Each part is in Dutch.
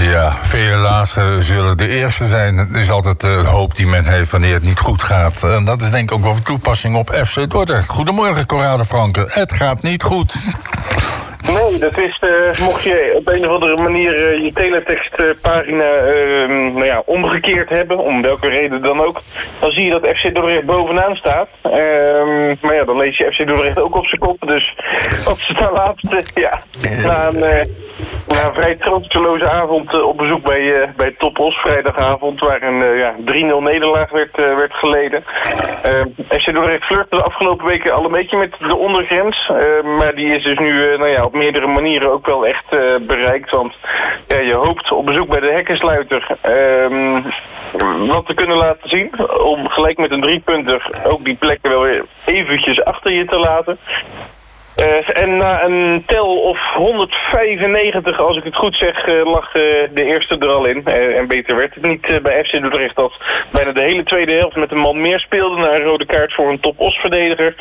Ja, vele laatste zullen de eerste zijn. Het is altijd de hoop die men heeft wanneer het niet goed gaat. En dat is denk ik ook wel van toepassing op FC Dordrecht. Goedemorgen, Corrade Franke. Het gaat niet goed. Nee, dat is, mocht je op een of andere manier je teletextpagina omgekeerd hebben, om welke reden dan ook, dan zie je dat FC Dordrecht bovenaan staat. Maar ja, dan lees je FC Dordrecht ook op zijn kop, dus wat ze dan laatste, na een vrij troosteloze avond op bezoek bij Topos, vrijdagavond, waar een 3-0 nederlaag werd geleden. FC Dordrecht flirtte de afgelopen weken al een beetje met de ondergrens, maar die is dus nu op meerdere manieren ook wel echt bereikt. Want je hoopt op bezoek bij de hekkensluiter wat te kunnen laten zien. Om gelijk met een 3-punter ook die plekken wel weer eventjes achter je te laten. En na een tel of 195, als ik het goed zeg, lag de eerste er al in. En beter werd het niet bij FC Dordrecht, dat bijna de hele tweede helft met een man meer speelde. Na een rode kaart voor een Top-Os-verdediger.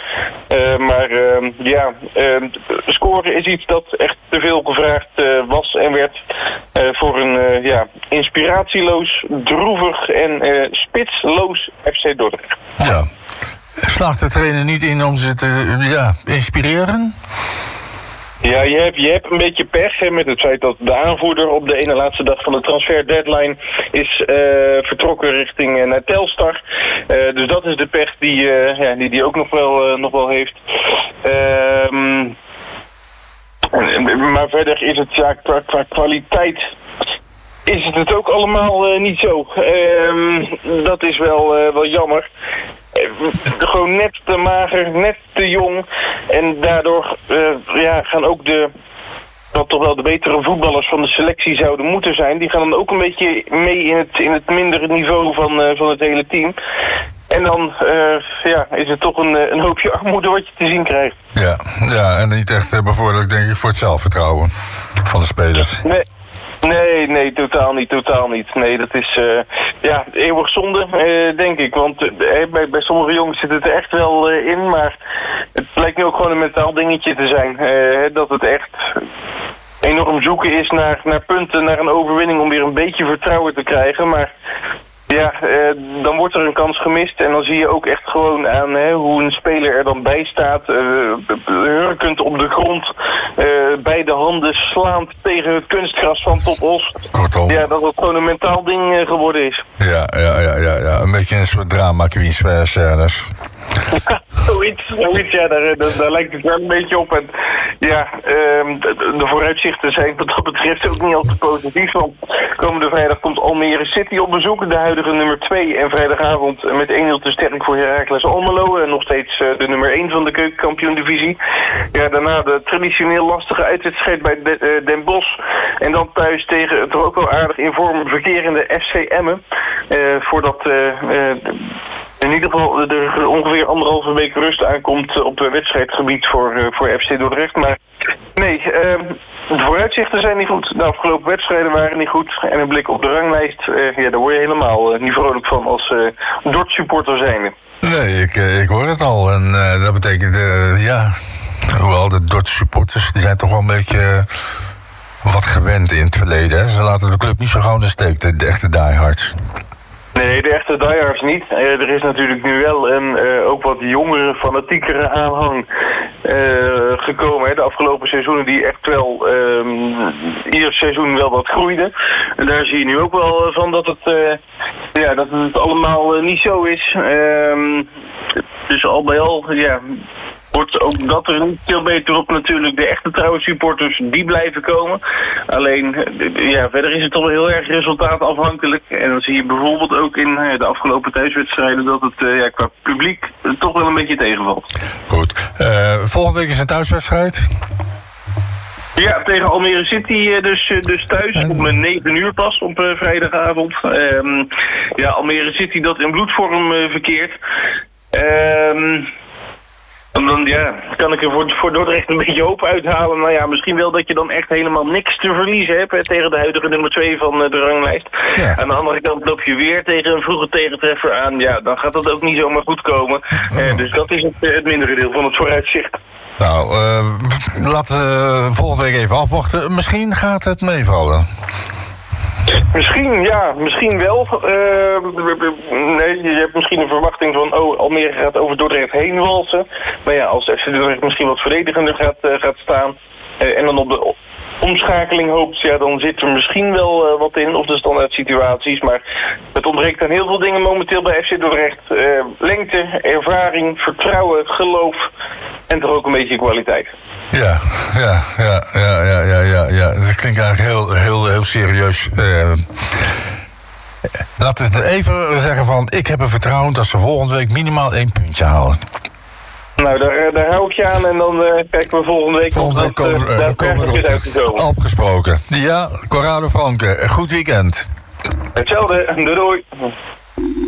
Scoren is iets dat echt te veel gevraagd was en werd voor een inspiratieloos, droevig en spitsloos FC Dordrecht. Ja. Slaagt de trainer niet in om ze te inspireren? Ja, je hebt een beetje pech met het feit dat de aanvoerder op de ene laatste dag van de transfer deadline is vertrokken richting naar Telstar. Dus dat is de pech die ook nog wel heeft. Maar verder is het qua kwaliteit is het ook allemaal niet zo. Dat is wel jammer. Gewoon net te mager, net te jong. En daardoor gaan ook wat toch wel de betere voetballers van de selectie zouden moeten zijn, die gaan dan ook een beetje mee in het mindere niveau van het hele team. En dan is het toch een hoopje armoede wat je te zien krijgt. Ja, en niet echt bevorderlijk, denk ik, voor het zelfvertrouwen van de spelers. Nee, totaal niet. Nee, dat is eeuwig zonde, denk ik. Want bij sommige jongens zit het er echt wel in, maar het lijkt nu ook gewoon een mentaal dingetje te zijn. Dat het echt enorm zoeken is naar punten, naar een overwinning om weer een beetje vertrouwen te krijgen. Maar dan wordt er een kans gemist en dan zie je ook echt gewoon aan hoe een speler er dan bij staat, hurkend op de grond, beide handen slaand tegen het kunstgras van Topos. Kortom. Ja, dat het gewoon een mentaal ding geworden is. Ja. Een beetje een soort drama queens scènes. Zoiets, daar lijkt het wel een beetje op. En de vooruitzichten zijn wat dat betreft ook niet al te positief. Want komende vrijdag komt Almere City op bezoek. De huidige nummer 2 en vrijdagavond met 1-0 te sterk voor Heracles Almelo. En nog steeds de nummer 1 van de keukenkampioen-divisie. Ja, daarna de traditioneel lastige uitwedstrijd bij Den Bosch. En dan thuis tegen het ook wel aardig in vorm verkerende FC Emmen. Voordat in ieder geval er ongeveer 1,5 week rust aankomt op het wedstrijdgebied voor FC Dordrecht. Maar nee, de vooruitzichten zijn niet goed. De afgelopen wedstrijden waren niet goed. En een blik op de ranglijst, daar word je helemaal niet vrolijk van als Dort-supporter zijnde. Nee, ik hoor het al. En dat betekent, hoewel de Dort-supporters, die zijn toch wel een beetje wat gewend in het verleden. Hè? Ze laten de club niet zo gauw in de steek, de echte diehards. Nee, de echte diehards niet. Er is natuurlijk nu wel een ook wat jongere, fanatiekere aanhang gekomen. Hè. De afgelopen seizoenen die echt wel ieder seizoen wel wat groeide. En daar zie je nu ook wel van dat het allemaal niet zo is. Dus al bij al, wordt ook dat er niet veel beter op natuurlijk. De echte trouwe supporters, die blijven komen. Alleen, verder is het toch wel heel erg resultaatafhankelijk. En dan zie je bijvoorbeeld ook in de afgelopen thuiswedstrijden dat het qua publiek toch wel een beetje tegenvalt. Goed. Volgende week is een thuiswedstrijd. Ja, tegen Almere City dus thuis. Om 9 uur pas op vrijdagavond. Almere City dat in bloedvorm verkeert. En dan kan ik er voor Dordrecht een beetje hoop uithalen. Nou ja, misschien wel dat je dan echt helemaal niks te verliezen hebt tegen de huidige nummer 2 van de ranglijst. Ja. Aan de andere kant loop je weer tegen een vroege tegentreffer aan. Ja, dan gaat dat ook niet zomaar goed komen. Dus dat is het mindere deel van het vooruitzicht. Nou, laten we volgende week even afwachten. Misschien gaat het meevallen. Misschien, ja, misschien wel. Nee, je hebt misschien een verwachting van, Almere gaat over Dordrecht heen walsen. Maar ja, als FC Dordrecht misschien wat verdedigender gaat staan en dan op de omschakeling hoopt, ja, dan zit er misschien wel wat in, of de standaard situaties. Maar het ontbreekt aan heel veel dingen momenteel bij FC Dordrecht. Lengte, ervaring, vertrouwen, geloof en toch ook een beetje kwaliteit. Ja. Dat klinkt eigenlijk heel serieus. Laten we even zeggen van, ik heb er vertrouwen dat ze volgende week minimaal 1 puntje halen. Nou, daar hou ik je aan en dan kijken we volgende week of dat daadwerkelijk is uitgekomen. Afgesproken. Ja, Corrado Franke, goed weekend. Hetzelfde, doei.